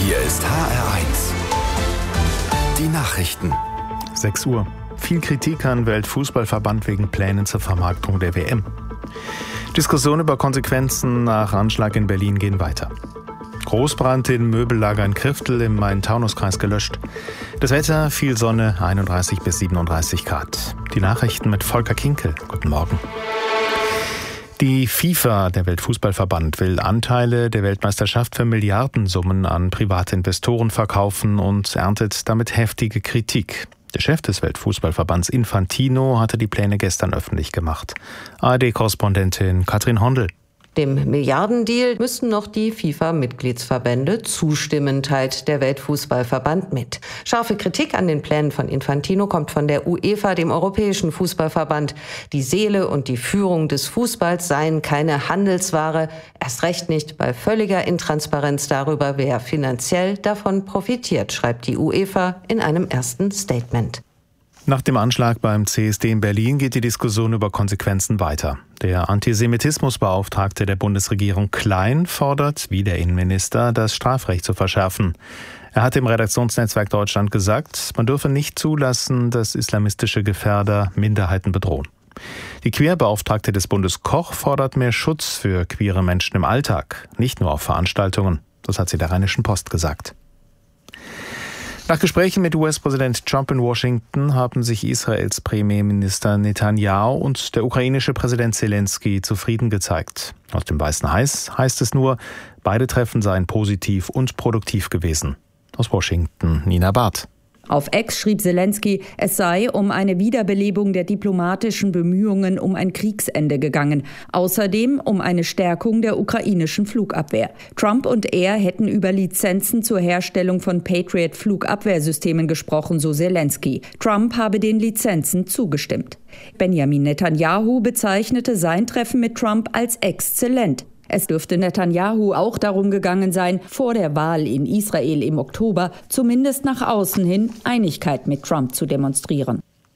Hier ist HR1. Die Nachrichten. 6 Uhr. Viel Kritik an Weltfußballverband wegen Plänen zur Vermarktung der WM. Diskussionen über Konsequenzen nach Anschlag in Berlin gehen weiter. Großbrand in Möbellager in Kriftel im Main-Taunus-Kreis gelöscht. Das Wetter, viel Sonne, 31 bis 37 Grad. Die Nachrichten mit Volker Kinkel. Guten Morgen. Die FIFA, der Weltfußballverband, will Anteile der Weltmeisterschaft für Milliardensummen an private Investoren verkaufen und erntet damit heftige Kritik. Der Chef des Weltfußballverbands Infantino hatte die Pläne gestern öffentlich gemacht. ARD-Korrespondentin Katrin Hondel. Dem Milliardendeal müssen noch die FIFA-Mitgliedsverbände zustimmen, teilt der Weltfußballverband mit. Scharfe Kritik an den Plänen von Infantino kommt von der UEFA, dem Europäischen Fußballverband. Die Seele und die Führung des Fußballs seien keine Handelsware, erst recht nicht bei völliger Intransparenz darüber, wer finanziell davon profitiert, schreibt die UEFA in einem ersten Statement. Nach dem Anschlag beim CSD in Berlin geht die Diskussion über Konsequenzen weiter. Der Antisemitismusbeauftragte der Bundesregierung Klein fordert, wie der Innenminister, das Strafrecht zu verschärfen. Er hat im Redaktionsnetzwerk Deutschland gesagt, man dürfe nicht zulassen, dass islamistische Gefährder Minderheiten bedrohen. Die Queerbeauftragte des Bundes Koch fordert mehr Schutz für queere Menschen im Alltag, nicht nur auf Veranstaltungen. Das hat sie der Rheinischen Post gesagt. Nach Gesprächen mit US-Präsident Trump in Washington haben sich Israels Premierminister Netanyahu und der ukrainische Präsident Zelensky zufrieden gezeigt. Aus dem Weißen Haus heißt es nur, beide Treffen seien positiv und produktiv gewesen. Aus Washington, Nina Barth. Auf X schrieb Zelensky, es sei um eine Wiederbelebung der diplomatischen Bemühungen um ein Kriegsende gegangen. Außerdem um eine Stärkung der ukrainischen Flugabwehr. Trump und er hätten über Lizenzen zur Herstellung von Patriot-Flugabwehrsystemen gesprochen, so Zelensky. Trump habe den Lizenzen zugestimmt. Benjamin Netanyahu bezeichnete sein Treffen mit Trump als exzellent. Es dürfte Netanyahu auch darum gegangen sein, vor der Wahl in Israel im Oktober zumindest nach außen hin Einigkeit mit Trump zu demonstrieren.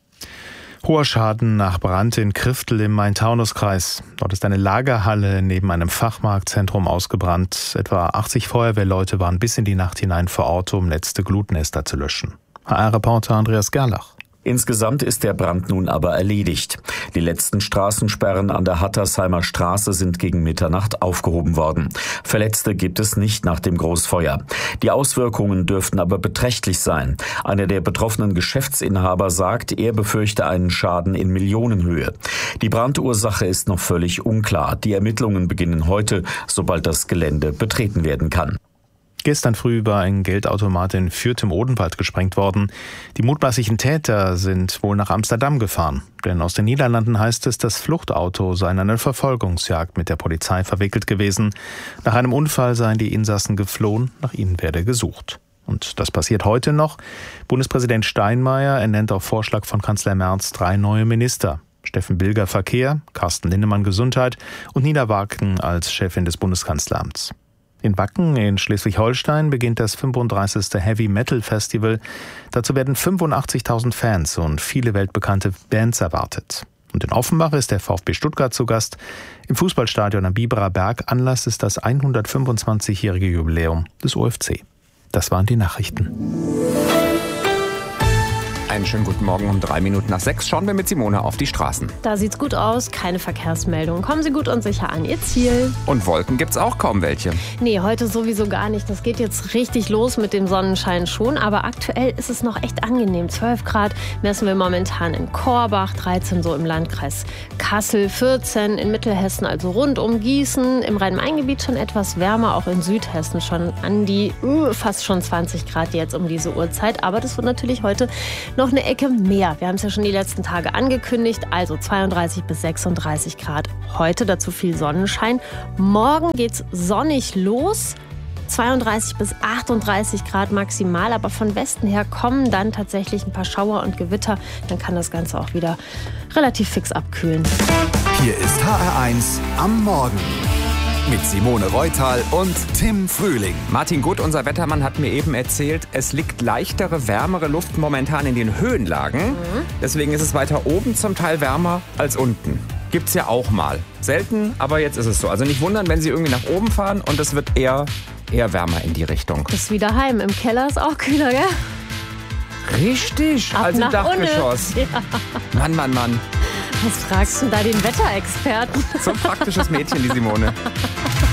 Hoher Schaden nach Brand in Kriftel im Main-Taunus-Kreis. Dort ist eine Lagerhalle neben einem Fachmarktzentrum ausgebrannt. Etwa 80 Feuerwehrleute waren bis in die Nacht hinein vor Ort, um letzte Glutnester zu löschen. HR-Reporter Andreas Gerlach. Insgesamt ist der Brand nun aber erledigt. Die letzten Straßensperren an der Hattersheimer Straße sind gegen Mitternacht aufgehoben worden. Verletzte gibt es nicht nach dem Großfeuer. Die Auswirkungen dürften aber beträchtlich sein. Einer der betroffenen Geschäftsinhaber sagt, er befürchte einen Schaden in Millionenhöhe. Die Brandursache ist noch völlig unklar. Die Ermittlungen beginnen heute, sobald das Gelände betreten werden kann. Gestern früh war ein Geldautomat in Fürth im Odenwald gesprengt worden. Die mutmaßlichen Täter sind wohl nach Amsterdam gefahren. Denn aus den Niederlanden heißt es, das Fluchtauto sei in eine Verfolgungsjagd mit der Polizei verwickelt gewesen. Nach einem Unfall seien die Insassen geflohen, nach ihnen werde gesucht. Und das passiert heute noch. Bundespräsident Steinmeier ernennt auf Vorschlag von Kanzler Merz 3 neue Minister. Steffen Bilger Verkehr, Carsten Linnemann Gesundheit und Nina Wagen als Chefin des Bundeskanzleramts. In Wacken in Schleswig-Holstein beginnt das 35. Heavy Metal Festival. Dazu werden 85.000 Fans und viele weltbekannte Bands erwartet. Und in Offenbach ist der VfB Stuttgart zu Gast. Im Fußballstadion am Biberer Berg Anlass ist das 125-jährige Jubiläum des OFC. Das waren die Nachrichten. Einen schönen guten Morgen um 3 Minuten nach 6 schauen wir mit Simone auf die Straßen. Da sieht's gut aus, keine Verkehrsmeldungen. Kommen Sie gut und sicher an Ihr Ziel. Und Wolken gibt's auch kaum welche. Nee, heute sowieso gar nicht. Das geht jetzt richtig los mit dem Sonnenschein schon. Aber aktuell ist es noch echt angenehm. 12 Grad messen wir momentan in Korbach, 13 so im Landkreis Kassel, 14 in Mittelhessen, also rund um Gießen. Im Rhein-Main-Gebiet schon etwas wärmer, auch in Südhessen schon an die fast schon 20 Grad jetzt um diese Uhrzeit. Aber das wird natürlich heute noch eine Ecke mehr. Wir haben es ja schon die letzten Tage angekündigt, also 32 bis 36 Grad heute, dazu viel Sonnenschein. Morgen geht's sonnig los, 32 bis 38 Grad maximal, aber von Westen her kommen dann tatsächlich ein paar Schauer und Gewitter. Dann kann das Ganze auch wieder relativ fix abkühlen. Hier ist HR1 am Morgen. Mit Simone Reutal und Tim Frühling. Martin Gutt, unser Wettermann, hat mir eben erzählt, es liegt leichtere, wärmere Luft momentan in den Höhenlagen. Deswegen ist es weiter oben zum Teil wärmer als unten. Gibt's ja auch mal. Selten, aber jetzt ist es so. Also nicht wundern, wenn Sie irgendwie nach oben fahren und es wird eher eher wärmer in die Richtung. Ist wieder heim. Im Keller ist auch kühler, gell? Richtig, also im Dachgeschoss. Ja. Mann. Was fragst du da den Wetterexperten? So ein praktisches Mädchen, die Simone.